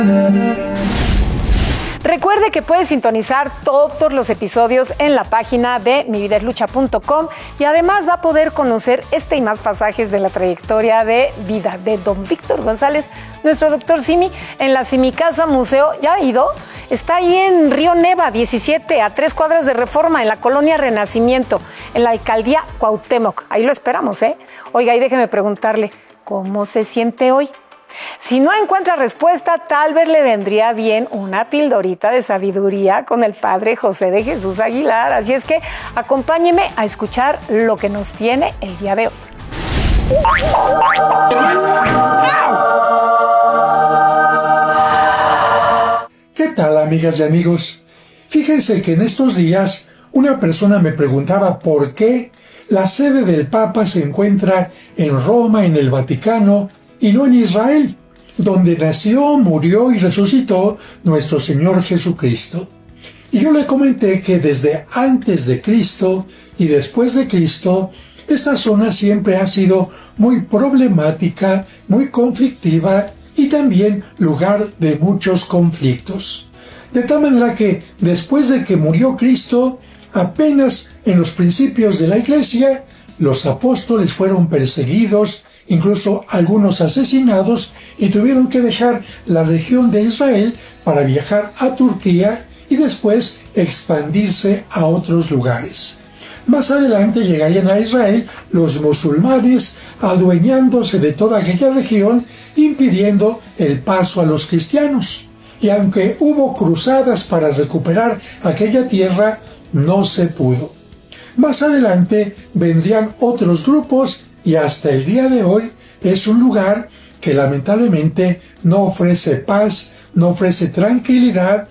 Recuerde que puede sintonizar todos los episodios en la página de mivideslucha.com y además va a poder conocer este y más pasajes de la trayectoria de vida de don Víctor González, nuestro doctor Simi, en la Simicasa Museo. ¿Ya ha ido? Está ahí en Río Neva 17, a 3 cuadras de Reforma, en la colonia Renacimiento, en la alcaldía Cuauhtémoc. Ahí lo esperamos, ¿eh? Oiga, y déjeme preguntarle, ¿cómo se siente hoy? Si no encuentra respuesta, tal vez le vendría bien una pildorita de sabiduría con el padre José de Jesús Aguilar. Así es que acompáñeme a escuchar lo que nos tiene el día de hoy. ¿Qué tal, amigas y amigos? Fíjense que en estos días una persona me preguntaba por qué la sede del Papa se encuentra en Roma, en el Vaticano, y no en Israel, donde nació, murió y resucitó nuestro Señor Jesucristo. Y yo le comenté que desde antes de Cristo y después de Cristo, esta zona siempre ha sido muy problemática, muy conflictiva y también lugar de muchos conflictos. De tal manera que después de que murió Cristo, apenas en los principios de la Iglesia, los apóstoles fueron perseguidos, incluso algunos asesinados, y tuvieron que dejar la región de Israel para viajar a Turquía y después expandirse a otros lugares. Más adelante llegarían a Israel los musulmanes, adueñándose de toda aquella región, impidiendo el paso a los cristianos. Y aunque hubo cruzadas para recuperar aquella tierra, no se pudo. Más adelante vendrían otros grupos y hasta el día de hoy es un lugar que lamentablemente no ofrece paz, no ofrece tranquilidad